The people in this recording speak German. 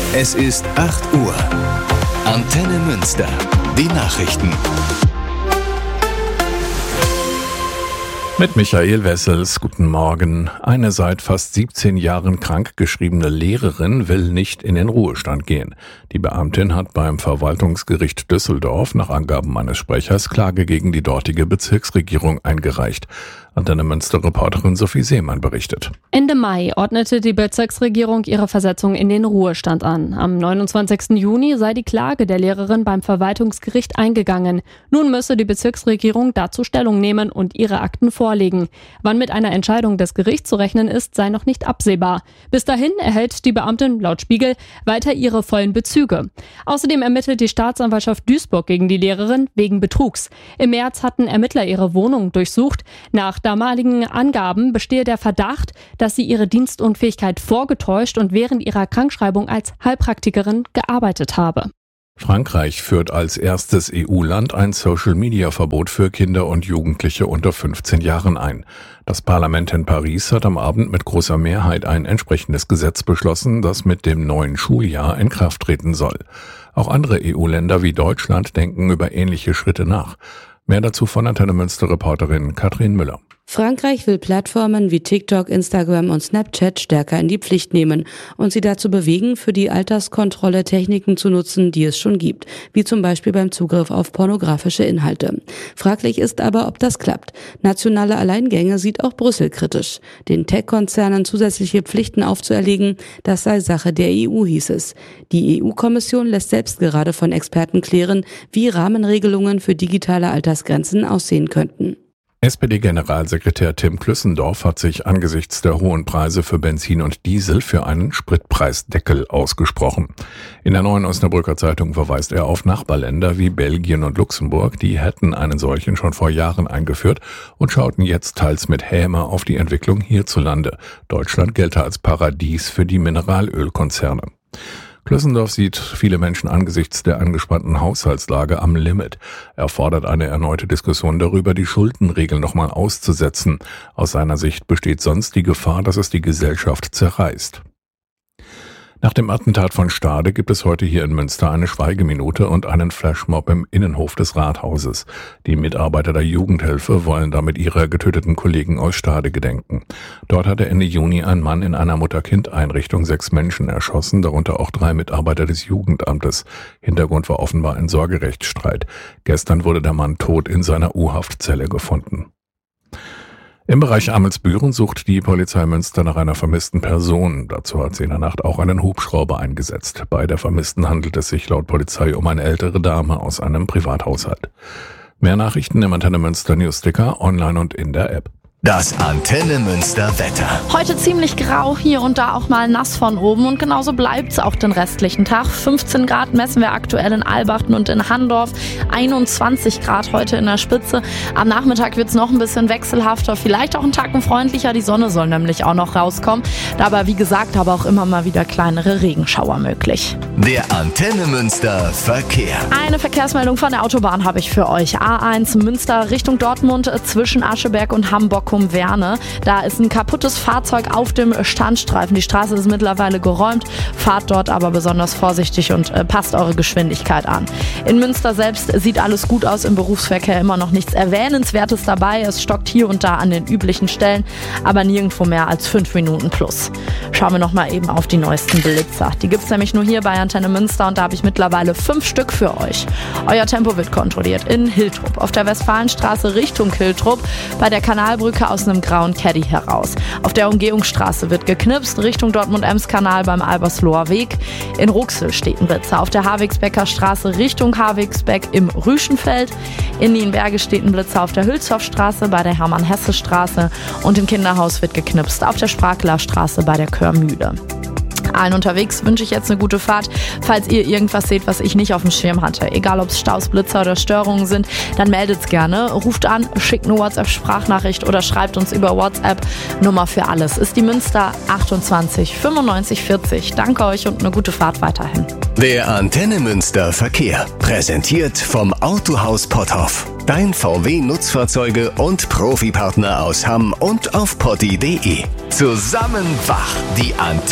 Es ist 8 Uhr. Antenne Münster. Die Nachrichten. Mit Michael Wessels, guten Morgen. Eine seit fast 17 Jahren krankgeschriebene Lehrerin will nicht in den Ruhestand gehen. Die Beamtin hat beim Verwaltungsgericht Düsseldorf nach Angaben eines Sprechers Klage gegen die dortige Bezirksregierung eingereicht. Antenne Münster-Reporterin Sophie Seemann berichtet. Ende Mai ordnete die Bezirksregierung ihre Versetzung in den Ruhestand an. Am 29. Juni sei die Klage der Lehrerin beim Verwaltungsgericht eingegangen. Nun müsse die Bezirksregierung dazu Stellung nehmen und ihre Akten vorlegen. Wann mit einer Entscheidung des Gerichts zu rechnen ist, sei noch nicht absehbar. Bis dahin erhält die Beamtin laut Spiegel weiter ihre vollen Bezüge. Außerdem ermittelt die Staatsanwaltschaft Duisburg gegen die Lehrerin wegen Betrugs. Im März hatten Ermittler ihre Wohnung durchsucht. Nach damaligen Angaben bestehe der Verdacht, dass sie ihre Dienstunfähigkeit vorgetäuscht und während ihrer Krankschreibung als Heilpraktikerin gearbeitet habe. Frankreich führt als erstes EU-Land ein Social-Media-Verbot für Kinder und Jugendliche unter 15 Jahren ein. Das Parlament in Paris hat am Abend mit großer Mehrheit ein entsprechendes Gesetz beschlossen, das mit dem neuen Schuljahr in Kraft treten soll. Auch andere EU-Länder wie Deutschland denken über ähnliche Schritte nach. Mehr dazu von Antenne Münster-Reporterin Katrin Müller. Frankreich will Plattformen wie TikTok, Instagram und Snapchat stärker in die Pflicht nehmen und sie dazu bewegen, für die Alterskontrolle Techniken zu nutzen, die es schon gibt, wie zum Beispiel beim Zugriff auf pornografische Inhalte. Fraglich ist aber, ob das klappt. Nationale Alleingänge sieht auch Brüssel kritisch. Den Tech-Konzernen zusätzliche Pflichten aufzuerlegen, das sei Sache der EU, hieß es. Die EU-Kommission lässt selbst gerade von Experten klären, wie Rahmenregelungen für digitale Altersgrenzen aussehen könnten. SPD-Generalsekretär Tim Klüssendorf hat sich angesichts der hohen Preise für Benzin und Diesel für einen Spritpreisdeckel ausgesprochen. In der Neuen Osnabrücker Zeitung verweist er auf Nachbarländer wie Belgien und Luxemburg, die hätten einen solchen schon vor Jahren eingeführt und schauten jetzt teils mit Häme auf die Entwicklung hierzulande. Deutschland gelte als Paradies für die Mineralölkonzerne. Klüssendorf sieht viele Menschen angesichts der angespannten Haushaltslage am Limit. Er fordert eine erneute Diskussion darüber, die Schuldenregeln nochmal auszusetzen. Aus seiner Sicht besteht sonst die Gefahr, dass es die Gesellschaft zerreißt. Nach dem Attentat von Stade gibt es heute hier in Münster eine Schweigeminute und einen Flashmob im Innenhof des Rathauses. Die Mitarbeiter der Jugendhilfe wollen damit ihrer getöteten Kollegen aus Stade gedenken. Dort hatte Ende Juni ein Mann in einer Mutter-Kind-Einrichtung 6 Menschen erschossen, darunter auch 3 Mitarbeiter des Jugendamtes. Hintergrund war offenbar ein Sorgerechtsstreit. Gestern wurde der Mann tot in seiner U-Haftzelle gefunden. Im Bereich Amelsbüren sucht die Polizei Münster nach einer vermissten Person. Dazu hat sie in der Nacht auch einen Hubschrauber eingesetzt. Bei der Vermissten handelt es sich laut Polizei um eine ältere Dame aus einem Privathaushalt. Mehr Nachrichten im Antenne Münster Newsticker, online und in der App. Das Antenne Münster Wetter. Heute ziemlich grau, hier und da auch mal nass von oben und genauso bleibt's auch den restlichen Tag. 15 Grad messen wir aktuell in Albachten und in Handorf, 21 Grad heute in der Spitze. Am Nachmittag wird's noch ein bisschen wechselhafter, vielleicht auch einen Tacken freundlicher. Die Sonne soll nämlich auch noch rauskommen. Dabei, wie gesagt, aber auch immer mal wieder kleinere Regenschauer möglich. Der Antenne Münster Verkehr. Eine Verkehrsmeldung von der Autobahn habe ich für euch. A1 Münster Richtung Dortmund zwischen Ascheberg und Hamburg-Werne. Da ist ein kaputtes Fahrzeug auf dem Standstreifen. Die Straße ist mittlerweile geräumt. Fahrt dort aber besonders vorsichtig und passt eure Geschwindigkeit an. In Münster selbst sieht alles gut aus. Im Berufsverkehr immer noch nichts Erwähnenswertes dabei. Es stockt hier und da an den üblichen Stellen, aber nirgendwo mehr als 5 Minuten plus. Schauen wir nochmal eben auf die neuesten Blitzer. Die gibt's nämlich nur hier bei Antenne Münster und da habe ich mittlerweile 5 Stück für euch. Euer Tempo wird kontrolliert in Hiltrup, auf der Westfalenstraße Richtung Hiltrup, bei der Kanalbrücke aus einem grauen Caddy heraus. Auf der Umgehungsstraße wird geknipst, Richtung Dortmund-Ems-Kanal beim Albersloher Weg. In Ruxel steht ein Blitzer. Auf der Havigsbecker Straße Richtung Havigsbeck im Rüschenfeld. In Nienberge steht ein Blitzer auf der Hülshoffstraße bei der Hermann-Hesse-Straße. Und im Kinderhaus wird geknipst auf der Sprakeler Straße bei der Körmühle. Allen unterwegs wünsche ich jetzt eine gute Fahrt. Falls ihr irgendwas seht, was ich nicht auf dem Schirm hatte, egal ob es Staus, Blitzer oder Störungen sind, dann meldet's gerne. Ruft an, schickt eine WhatsApp-Sprachnachricht oder schreibt uns über WhatsApp. Nummer für alles ist die Münster 28 95 40. Danke euch und eine gute Fahrt weiterhin. Der Antenne Münster Verkehr, präsentiert vom Autohaus Potthoff. Dein VW-Nutzfahrzeuge und Profipartner aus Hamm und auf potti.de. Zusammen wach, die Antenne.